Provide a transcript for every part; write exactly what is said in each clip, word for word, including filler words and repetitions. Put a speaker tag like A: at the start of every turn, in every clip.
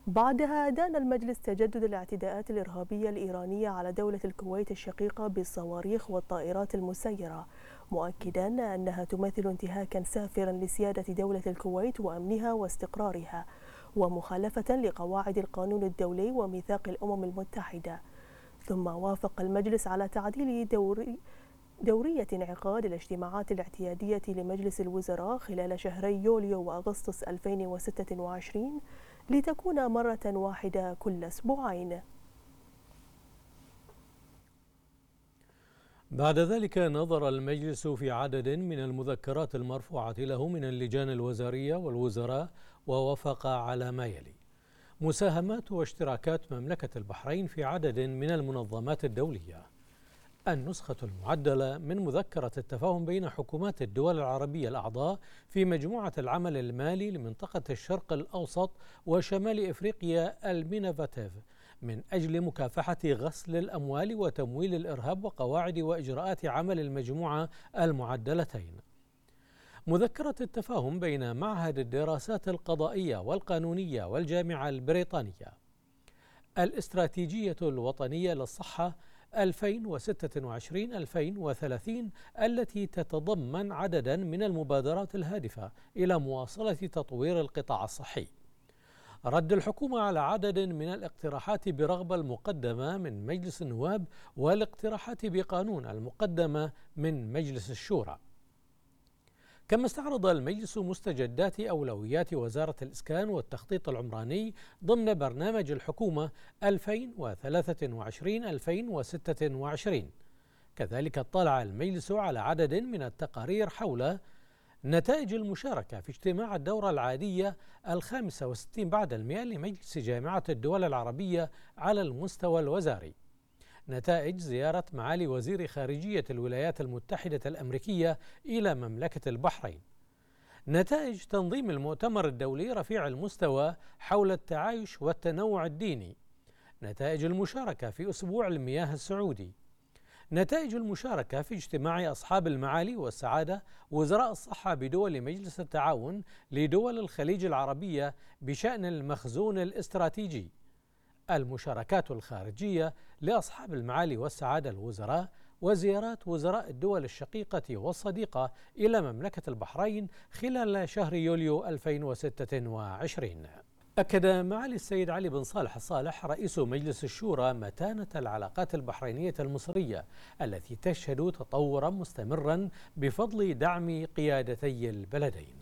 A: بعدها أدان المجلس تجدد الاعتداءات الإرهابية الإيرانية على دولة الكويت الشقيقة بالصواريخ والطائرات المسيرة، مؤكدا أنها تمثل انتهاكا سافرا لسيادة دولة الكويت وأمنها واستقرارها، ومخالفة لقواعد القانون الدولي وميثاق الأمم المتحدة. ثم وافق المجلس على تعديل دوري دورية انعقاد الاجتماعات الاعتيادية لمجلس الوزراء خلال شهري يوليو وأغسطس ألفين وستة وعشرين لتكون مرة واحدة كل أسبوعين.
B: بعد ذلك نظر المجلس في عدد من المذكرات المرفوعة له من اللجان الوزارية والوزراء، ووافق على ما يلي: مساهمات واشتراكات مملكة البحرين في عدد من المنظمات الدولية، النسخة المعدلة من مذكرة التفاهم بين حكومات الدول العربية الأعضاء في مجموعة العمل المالي لمنطقة الشرق الأوسط وشمال إفريقيا المينافاتيف من أجل مكافحة غسل الأموال وتمويل الإرهاب وقواعد وإجراءات عمل المجموعة المعدلتين، مذكرة التفاهم بين معهد الدراسات القضائية والقانونية والجامعة البريطانية، الاستراتيجية الوطنية للصحة ألفين وستة وعشرين ألفين وثلاثين التي تتضمن عددا من المبادرات الهادفة إلى مواصلة تطوير القطاع الصحي، رد الحكومة على عدد من الاقتراحات برغبة المقدمة من مجلس النواب والاقتراحات بقانون المقدمة من مجلس الشورى. كما استعرض المجلس مستجدات أولويات وزارة الإسكان والتخطيط العمراني ضمن برنامج الحكومة ألفين وثلاثة وعشرين ألفين وستة وعشرين. كذلك اطلع المجلس على عدد من التقارير حول نتائج المشاركة في اجتماع الدورة العادية الخامسة والستين بعد المئة لمجلس جامعة الدول العربية على المستوى الوزاري، نتائج زيارة معالي وزير خارجية الولايات المتحدة الأمريكية إلى مملكة البحرين، نتائج تنظيم المؤتمر الدولي رفيع المستوى حول التعايش والتنوع الديني، نتائج المشاركة في أسبوع المياه السعودي، نتائج المشاركة في اجتماع أصحاب المعالي والسعادة وزراء الصحة بدول مجلس التعاون لدول الخليج العربية بشأن المخزون الاستراتيجي، المشاركات الخارجية لأصحاب المعالي والسعادة الوزراء وزيارات وزراء الدول الشقيقة والصديقة إلى مملكة البحرين خلال شهر يوليو ألفين وستة وعشرين. أكد معالي السيد علي بن صالح الصالح رئيس مجلس الشورى متانة العلاقات البحرينية المصرية التي تشهد تطورا مستمرا بفضل دعم قيادتي البلدين.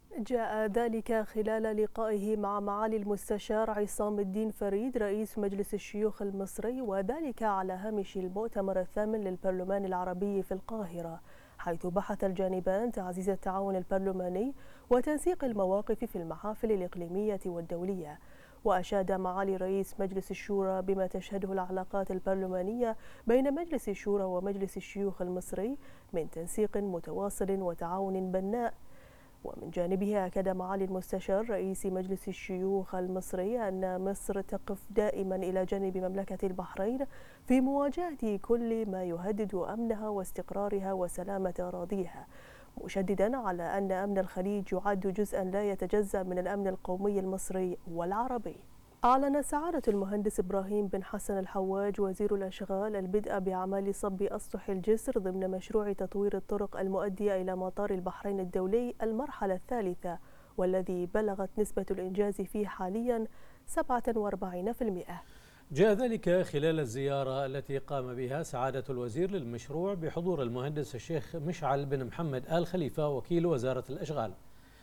A: جاء ذلك خلال لقائه مع معالي المستشار عصام الدين فريد رئيس مجلس الشيوخ المصري، وذلك على هامش المؤتمر الثامن للبرلمان العربي في القاهرة، حيث بحث الجانبان تعزيز التعاون البرلماني وتنسيق المواقف في المحافل الإقليمية والدولية. وأشاد معالي رئيس مجلس الشورى بما تشهده العلاقات البرلمانية بين مجلس الشورى ومجلس الشيوخ المصري من تنسيق متواصل وتعاون بناء. ومن جانبه أكد معالي المستشار رئيس مجلس الشيوخ المصري أن مصر تقف دائما إلى جانب مملكة البحرين في مواجهة كل ما يهدد أمنها واستقرارها وسلامة أراضيها، مشددا على أن أمن الخليج يعد جزءا لا يتجزأ من الأمن القومي المصري والعربي. أعلن سعادة المهندس إبراهيم بن حسن الحواج وزير الأشغال البدء بأعمال صب أسطح الجسر ضمن مشروع تطوير الطرق المؤدية إلى مطار البحرين الدولي المرحلة الثالثة، والذي بلغت نسبة الإنجاز فيه حاليا سبعة وأربعين بالمئة.
B: جاء ذلك خلال الزيارة التي قام بها سعادة الوزير للمشروع بحضور المهندس الشيخ مشعل بن محمد آل خليفة وكيل وزارة الأشغال.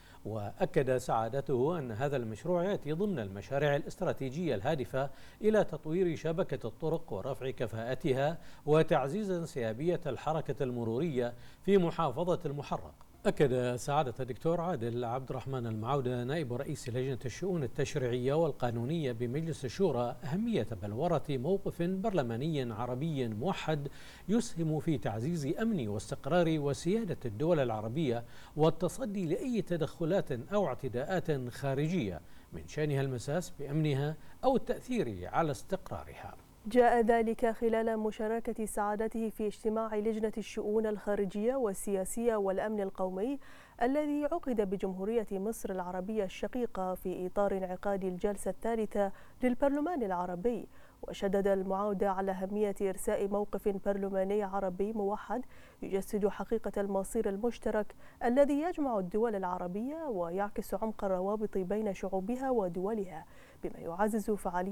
B: وأكد سعادته أن هذا المشروع يأتي ضمن المشاريع الاستراتيجية الهادفة إلى تطوير شبكة الطرق ورفع كفاءتها وتعزيز انسيابية الحركة المرورية في محافظة المحرق. أكد سعادة الدكتور عادل عبد الرحمن المعودة نائب رئيس لجنة الشؤون التشريعية والقانونية بمجلس الشورى أهمية بلورة موقف برلماني عربي موحد يسهم في تعزيز أمن واستقرار وسيادة الدول العربية والتصدي لأي تدخلات أو اعتداءات خارجية من شأنها المساس بأمنها أو التأثير على استقرارها.
A: جاء ذلك خلال مشاركة سعادته في اجتماع لجنة الشؤون الخارجية والسياسية والأمن القومي الذي عقد بجمهورية مصر العربية الشقيقة في إطار انعقاد الجلسة الثالثة للبرلمان العربي. وشدد المعاود على أهمية إرساء موقف برلماني عربي موحد يجسد حقيقة المصير المشترك الذي يجمع الدول العربية ويعكس عمق الروابط بين شعوبها ودولها، بما يعزز فعالية